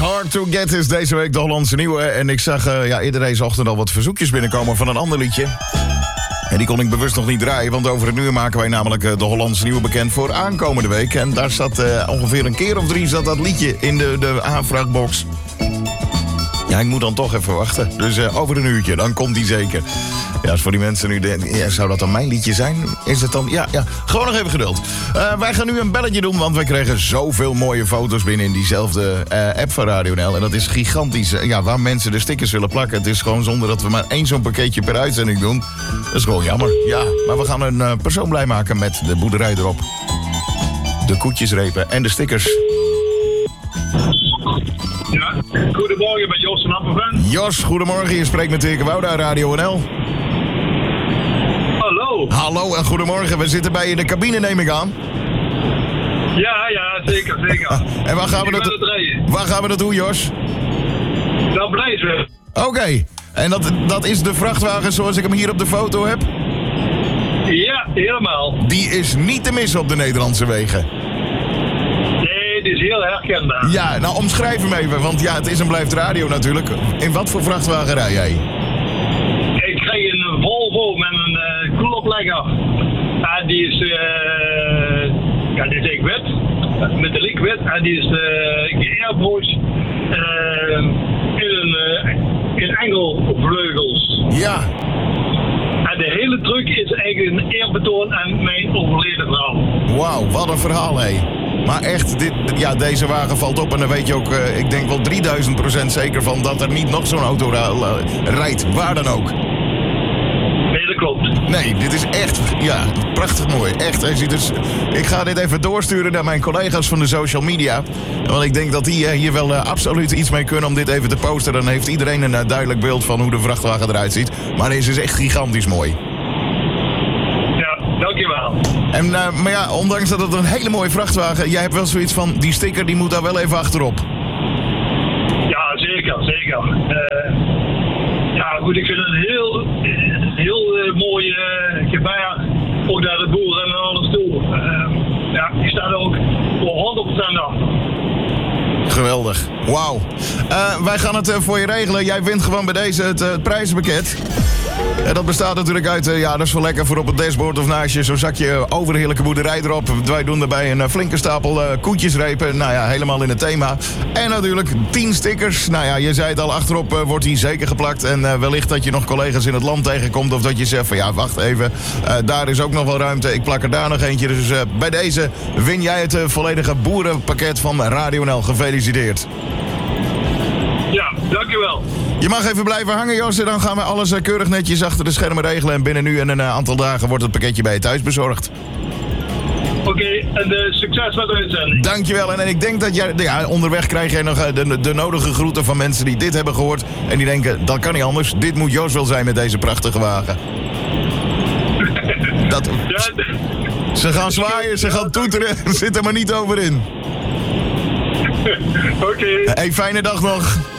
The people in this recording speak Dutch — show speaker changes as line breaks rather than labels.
Hard to Get is deze week de Hollandse Nieuwe. En ik zag eerder deze ochtend al wat verzoekjes binnenkomen van een ander liedje. En die kon ik bewust nog niet draaien, want over het uur maken wij namelijk de Hollandse Nieuwe bekend voor aankomende week. En daar zat ongeveer een keer of 3 zat dat liedje in de aanvraagbox. Ja, ik moet dan toch even wachten. Dus over een uurtje, dan komt die zeker. Ja, als voor die mensen nu denken, ja, zou dat dan mijn liedje zijn? Is het dan? Ja, gewoon nog even geduld. Wij gaan nu een belletje doen, want wij kregen zoveel mooie foto's binnen in diezelfde app van Radio NL. En dat is gigantisch. Ja, waar mensen de stickers willen plakken. Het is gewoon zonder dat we maar 1 zo'n pakketje per uitzending doen. Dat is gewoon jammer. Ja, maar we gaan een persoon blij maken met de boerderij erop. De koetjesrepen en de stickers.
Ja, goedemorgen met Jos van Appenven.
Jos, goedemorgen. Je spreekt met Dirk Wouda, Radio NL.
Hallo.
Hallo en goedemorgen. We zitten bij je in de cabine, neem ik aan.
Ja, zeker.
En waar gaan we dat doen, Jos?
Dat blijft weer.
Oké. En dat is de vrachtwagen zoals ik hem hier op de foto heb?
Ja, helemaal.
Die is niet te missen op de Nederlandse wegen.
Die is heel herkenbaar.
Ja, nou omschrijf hem even, want ja, het is en blijft radio natuurlijk. In wat voor vrachtwagen rij jij?
Ik krijg een Volvo met een koeloplegger. En die is, die is wit, met de link wit. En die is geairbrushed in engelvleugels.
Ja.
En de hele truck is eigenlijk een eerbetoon aan mijn overleden vrouw.
Wauw, wat een verhaal, hé. Maar echt, deze wagen valt op en dan weet je ook, ik denk wel 3000% zeker van dat er niet nog zo'n auto rijdt, waar dan ook.
Nee, dat klopt.
Nee, dit is echt, prachtig mooi. Echt, ik ga dit even doorsturen naar mijn collega's van de social media. Want ik denk dat die hier wel absoluut iets mee kunnen om dit even te posten. Dan heeft iedereen een duidelijk beeld van hoe de vrachtwagen eruit ziet. Maar deze is echt gigantisch mooi.
Dankjewel.
En, maar ja, ondanks dat het een hele mooie vrachtwagen... jij hebt wel zoiets van, die sticker die moet daar wel even achterop.
Ja, zeker. Goed, ik vind het een heel mooi gebaar. Ook naar de boer en alles toe. Die staat er ook voor 100% achter.
Geweldig. Wauw. Wij gaan het voor je regelen. Jij wint gewoon bij deze het prijzenpakket. En dat bestaat natuurlijk uit, dat is wel lekker voor op het dashboard of naast je zo'n zakje overheerlijke boerderij erop. Wij doen erbij een flinke stapel koetjesrepen. Nou ja, helemaal in het thema. En natuurlijk 10 stickers. Nou ja, je zei het al, achterop wordt die zeker geplakt. En wellicht dat je nog collega's in het land tegenkomt. Of dat je zegt van wacht even. Daar is ook nog wel ruimte. Ik plak er daar nog eentje. Dus bij deze win jij het volledige boerenpakket van Radio NL. Gefeliciteerd.
Ja, dankjewel.
Je mag even blijven hangen, Jos. En dan gaan we alles keurig netjes achter de schermen regelen. En binnen nu en een aantal dagen wordt het pakketje bij je thuis bezorgd.
Oké, en succes met de uitzending.
Dankjewel. En ik denk dat jij onderweg krijg jij nog de nodige groeten van mensen die dit hebben gehoord. En die denken, dat kan niet anders. Dit moet Jos wel zijn met deze prachtige wagen. Ze gaan zwaaien, ze gaan toeteren. Zit er maar niet over in.
Oké.
Hey, fijne dag nog.